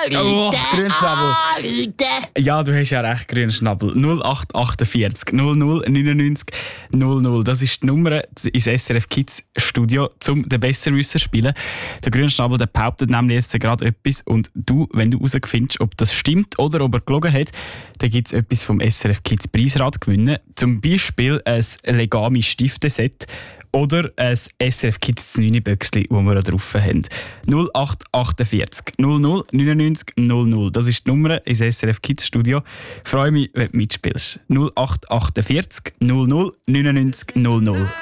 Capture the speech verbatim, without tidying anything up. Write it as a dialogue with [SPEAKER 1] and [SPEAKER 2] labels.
[SPEAKER 1] Oh, Grünschnabel.
[SPEAKER 2] Anrufen.
[SPEAKER 1] Ja, du hast ja recht, Grünschnabel. null acht achtundvierzig null null neunundneunzig null null. Das ist die Nummer ins S R F Kids Studio, um den Besserwisser zu spielen. Der Grünschnabel der behauptet nämlich jetzt gerade etwas und du, wenn du herausfindest, ob das stimmt oder ob er gelogen hat, dann gibt es etwas vom S R F Kids Preisrad gewinnen. Zum Beispiel ein Legami Stifteset oder ein S R F Kids neun Böckchen, das wir da drauf haben. null acht achtundvierzig null null neunundneunzig null null. Das ist die Nummer ins S R F Kids Studio. Ich freue mich, wenn du mitspielst. null acht achtundvierzig null null neunundneunzig null null.